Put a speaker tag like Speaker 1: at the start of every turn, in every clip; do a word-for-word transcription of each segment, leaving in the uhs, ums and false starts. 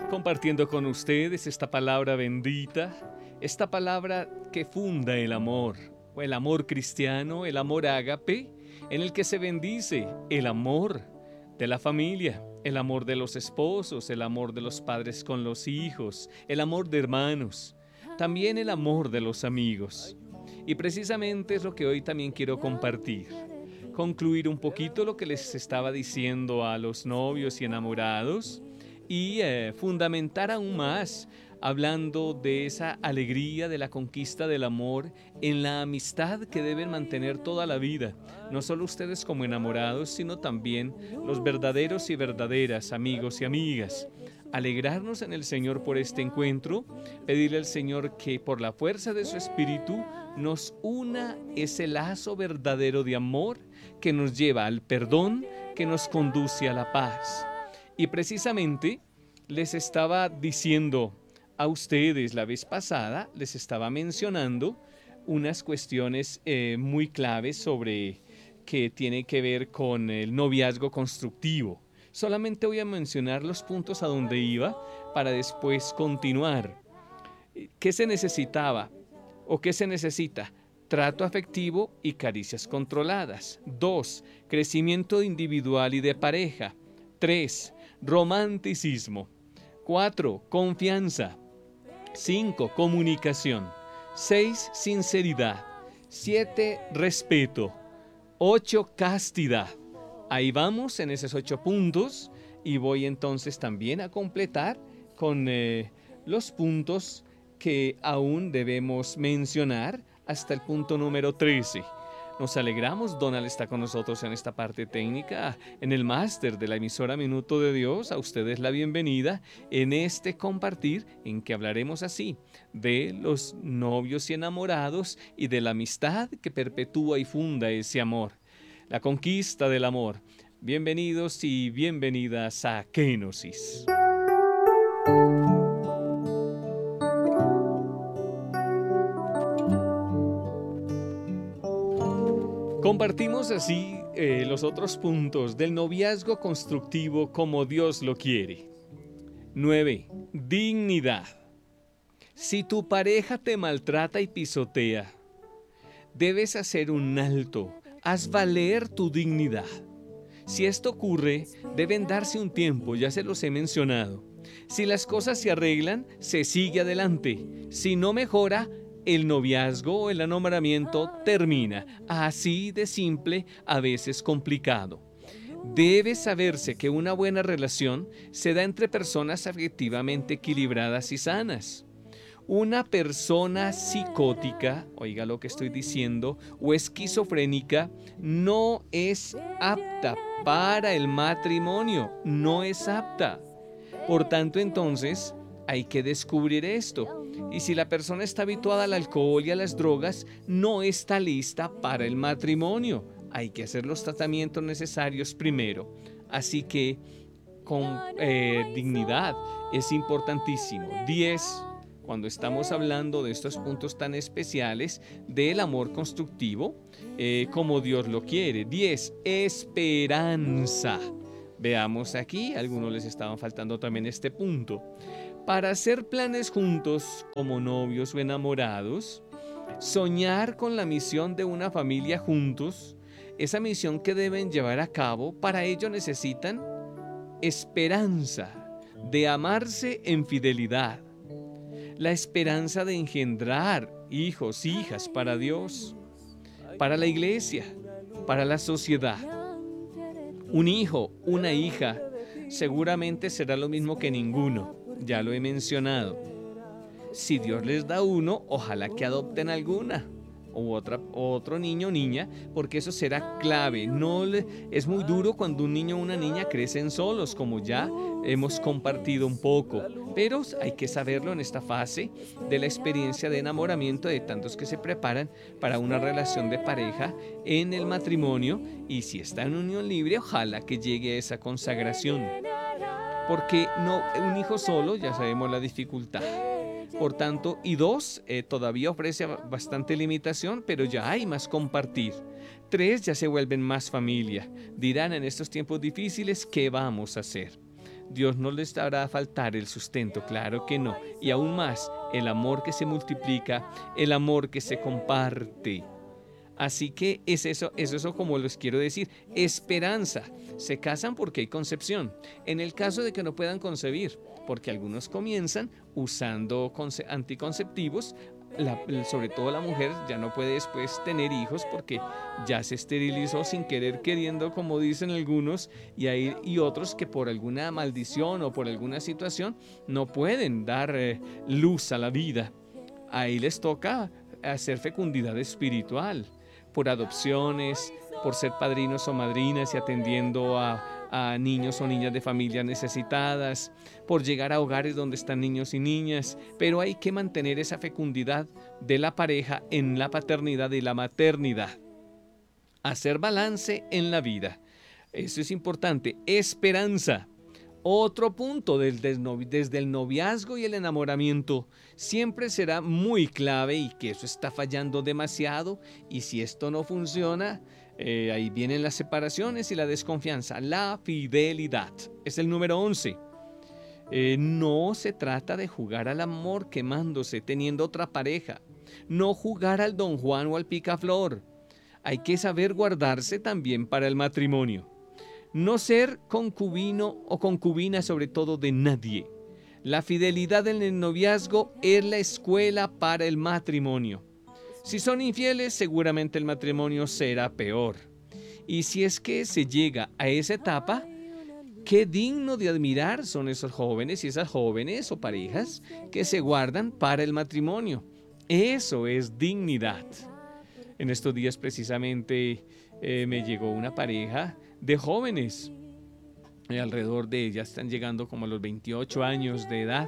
Speaker 1: compartiendo con ustedes esta palabra bendita, esta palabra que funda el amor, o el amor cristiano, el amor ágape, en el que se bendice el amor de la familia, el amor de los esposos, el amor de los padres con los hijos, el amor de hermanos, también el amor de los amigos. Y precisamente es lo que hoy también quiero compartir. Concluir un poquito lo que les estaba diciendo a los novios y enamorados y eh, fundamentar aún más, hablando de esa alegría de la conquista del amor en la amistad que deben mantener toda la vida, no solo ustedes como enamorados, sino también los verdaderos y verdaderas amigos y amigas. Alegrarnos en el Señor por este encuentro, pedirle al Señor que por la fuerza de su Espíritu nos una ese lazo verdadero de amor que nos lleva al perdón, que nos conduce a la paz. Y precisamente les estaba diciendo a ustedes la vez pasada, les estaba mencionando unas cuestiones eh, muy claves sobre que tiene que ver con el noviazgo constructivo. Solamente voy a mencionar los puntos a donde iba para después continuar. ¿Qué se necesitaba o qué se necesita? Trato afectivo y caricias controladas. Dos, crecimiento individual y de pareja. Tres, romanticismo. Cuatro, confianza. Cinco, comunicación. Seis, sinceridad. Siete, respeto. Ocho, castidad. Ahí vamos en esos ocho puntos y voy entonces también a completar con eh, los puntos que aún debemos mencionar hasta el punto número trece. Nos alegramos, Donald está con nosotros en esta parte técnica, en el máster de la emisora Minuto de Dios. A ustedes la bienvenida en este compartir en que hablaremos así de los novios y enamorados y de la amistad que perpetúa y funda ese amor. La conquista del amor. Bienvenidos y bienvenidas a Kenosis. Compartimos así eh, los otros puntos del noviazgo constructivo como Dios lo quiere. nueve. Dignidad. Si tu pareja te maltrata y pisotea, debes hacer un alto. Haz valer tu dignidad. Si esto ocurre, deben darse un tiempo, ya se los he mencionado. Si las cosas se arreglan, se sigue adelante. Si no mejora, el noviazgo o el enamoramiento termina. Así de simple, a veces complicado. Debe saberse que una buena relación se da entre personas afectivamente equilibradas y sanas. Una persona psicótica, oiga lo que estoy diciendo, o esquizofrénica, no es apta para el matrimonio, no es apta. Por tanto, entonces, hay que descubrir esto. Y si la persona está habituada al alcohol y a las drogas, no está lista para el matrimonio. Hay que hacer los tratamientos necesarios primero. Así que, con eh, dignidad, es importantísimo. diez. Cuando estamos hablando de estos puntos tan especiales del amor constructivo, eh, como Dios lo quiere. diez. Esperanza. Veamos aquí, a algunos les estaban faltando también este punto. Para hacer planes juntos como novios o enamorados, soñar con la misión de una familia juntos, esa misión que deben llevar a cabo, para ello necesitan esperanza de amarse en fidelidad. La esperanza de engendrar hijos, hijas para Dios, para la iglesia, para la sociedad. Un hijo, una hija, seguramente será lo mismo que ninguno, ya lo he mencionado. Si Dios les da uno, ojalá que adopten alguna, u otra, otro niño o niña, porque eso será clave. No le, es muy duro cuando un niño o una niña crecen solos, como ya hemos compartido un poco, pero hay que saberlo en esta fase de la experiencia de enamoramiento de tantos que se preparan para una relación de pareja en el matrimonio, y si está en unión libre, ojalá que llegue a esa consagración, porque no, un hijo solo, ya sabemos la dificultad. Por tanto, y dos, eh, todavía ofrece bastante limitación, pero ya hay más compartir. Tres, ya se vuelven más familia. Dirán en estos tiempos difíciles, ¿qué vamos a hacer? Dios no les hará faltar el sustento, claro que no. Y aún más, el amor que se multiplica, el amor que se comparte. Así que es eso, es eso como les quiero decir, esperanza. Se casan porque hay concepción. En el caso de que no puedan concebir, porque algunos comienzan usando anticonceptivos, la, sobre todo la mujer ya no puede después tener hijos porque ya se esterilizó sin querer queriendo, como dicen algunos, y hay y otros que por alguna maldición o por alguna situación no pueden dar eh, luz a la vida. Ahí les toca hacer fecundidad espiritual, por adopciones, por ser padrinos o madrinas y atendiendo a, a niños o niñas de familias necesitadas, por llegar a hogares donde están niños y niñas, pero hay que mantener esa fecundidad de la pareja en la paternidad y la maternidad. Hacer balance en la vida. Eso es importante. Esperanza. Otro punto desde el noviazgo y el enamoramiento siempre será muy clave y que eso está fallando demasiado, y si esto no funciona, eh, ahí vienen las separaciones y la desconfianza. La fidelidad es el número once. Eh, no se trata de jugar al amor quemándose, teniendo otra pareja. No jugar al Don Juan o al picaflor. Hay que saber guardarse también para el matrimonio. No ser concubino o concubina sobre todo de nadie. La fidelidad en el noviazgo es la escuela para el matrimonio. Si son infieles, seguramente el matrimonio será peor. Y si es que se llega a esa etapa, qué digno de admirar son esos jóvenes y esas jóvenes o parejas que se guardan para el matrimonio. Eso es dignidad. En estos días precisamente eh, me llegó una pareja de jóvenes, eh, alrededor de, ya están llegando como a los veintiocho años de edad,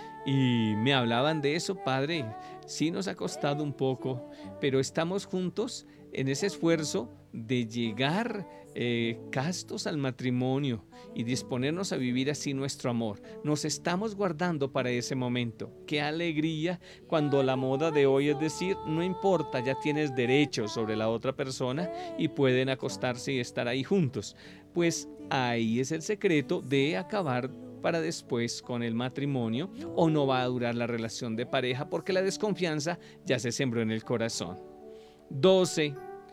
Speaker 1: y me hablaban de eso. Padre, sí nos ha costado un poco, pero estamos juntos en ese esfuerzo de llegar eh, castos al matrimonio y disponernos a vivir así nuestro amor. Nos estamos guardando para ese momento. Qué alegría cuando la moda de hoy es decir, no importa, ya tienes derechos sobre la otra persona y pueden acostarse y estar ahí juntos. Pues ahí es el secreto de acabar para después con el matrimonio, o no va a durar la relación de pareja porque la desconfianza ya se sembró en el corazón. doce.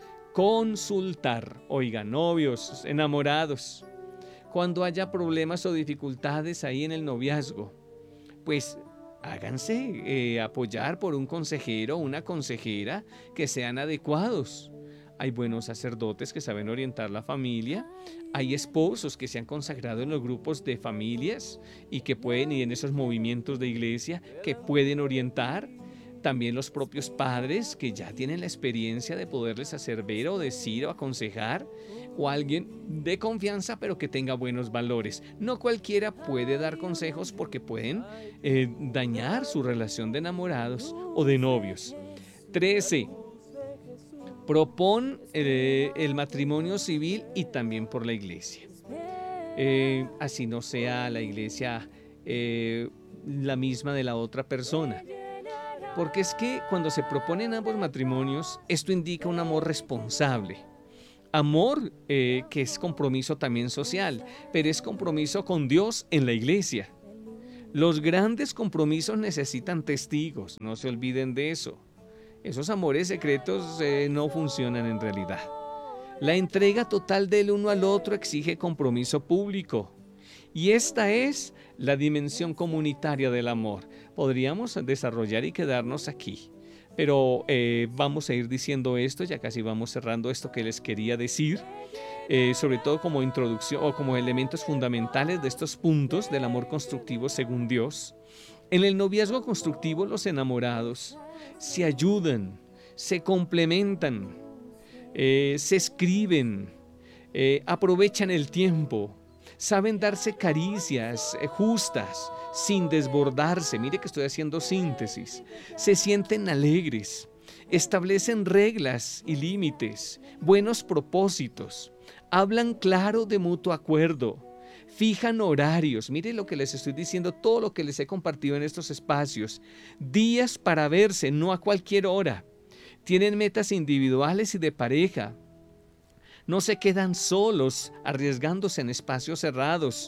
Speaker 1: Consultar. Oiga, novios, enamorados, cuando haya problemas o dificultades ahí en el noviazgo, pues háganse eh, apoyar por un consejero o una consejera que sean adecuados. Hay buenos sacerdotes que saben orientar la familia. Hay esposos que se han consagrado en los grupos de familias y que pueden, y en esos movimientos de iglesia, que pueden orientar. También los propios padres que ya tienen la experiencia de poderles hacer ver o decir o aconsejar, o alguien de confianza pero que tenga buenos valores. No cualquiera puede dar consejos porque pueden eh, dañar su relación de enamorados o de novios. trece. Propon eh, el matrimonio civil y también por la iglesia. Eh, así no sea la iglesia eh, la misma de la otra persona. Porque es que cuando se proponen ambos matrimonios, esto indica un amor responsable. Amor eh, que es compromiso también social, pero es compromiso con Dios en la iglesia. Los grandes compromisos necesitan testigos, no se olviden de eso. Esos amores secretos eh, no funcionan en realidad. La entrega total del uno al otro exige compromiso público. Y esta es la dimensión comunitaria del amor. Podríamos desarrollar y quedarnos aquí, pero eh, vamos a ir diciendo esto, ya casi vamos cerrando esto que les quería decir, eh, sobre todo como introducción o como elementos fundamentales de estos puntos del amor constructivo según Dios. En el noviazgo constructivo, los enamorados se ayudan, se complementan, eh, se escriben, eh, aprovechan el tiempo, saben darse caricias eh, justas, sin desbordarse. Mire que estoy haciendo síntesis. Se sienten alegres, establecen reglas y límites, buenos propósitos, hablan claro de mutuo acuerdo, fijan horarios. Mire lo que les estoy diciendo, todo lo que les he compartido en estos espacios. Días para verse, no a cualquier hora. Tienen metas individuales y de pareja. No se quedan solos, arriesgándose en espacios cerrados.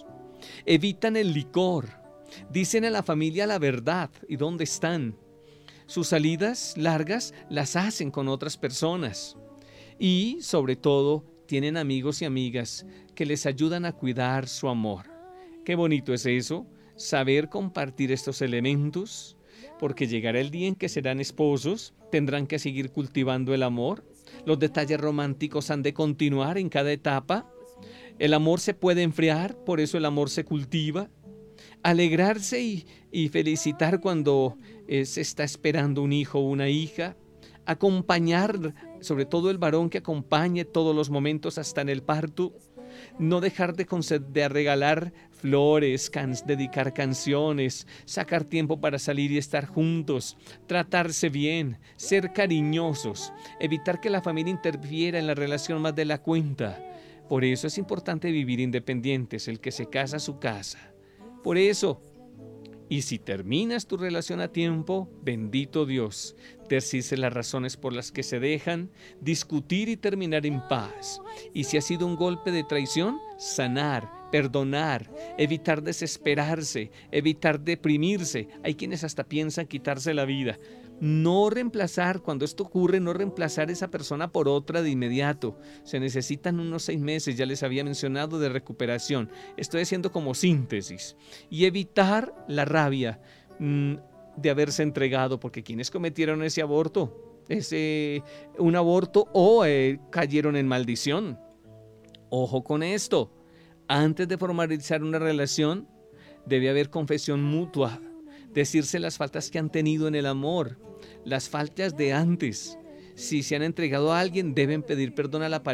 Speaker 1: Evitan el licor. Dicen a la familia la verdad y dónde están. Sus salidas largas las hacen con otras personas. Y, sobre todo, tienen amigos y amigas que les ayudan a cuidar su amor. Qué bonito es eso, saber compartir estos elementos, porque llegará el día en que serán esposos, tendrán que seguir cultivando el amor. Los detalles románticos han de continuar en cada etapa. El amor se puede enfriar, por eso el amor se cultiva. Alegrarse y, y felicitar cuando eh, se está esperando un hijo o una hija. Acompañar, sobre todo el varón que acompañe todos los momentos hasta en el parto. No dejar de, de regalar flores, can dedicar canciones, sacar tiempo para salir y estar juntos, tratarse bien, ser cariñosos, evitar que la familia interfiera en la relación más de la cuenta. Por eso es importante vivir independientes, el que se casa su casa. Por eso, y si terminas tu relación a tiempo, bendito Dios, decirse las razones por las que se dejan, discutir y terminar en paz. Y si ha sido un golpe de traición, sanar, perdonar, evitar desesperarse, evitar deprimirse. Hay quienes hasta piensan quitarse la vida. No reemplazar, cuando esto ocurre, no reemplazar esa persona por otra de inmediato. Se necesitan unos seis meses, ya les había mencionado, de recuperación. Estoy haciendo como síntesis. Y evitar la rabia mmm, de haberse entregado, porque quienes cometieron ese aborto, ese, un aborto o eh, cayeron en maldición. Ojo con esto. Antes de formalizar una relación, debe haber confesión mutua. Decirse las faltas que han tenido en el amor, las faltas de antes. Si se han entregado a alguien, deben pedir perdón a la pareja.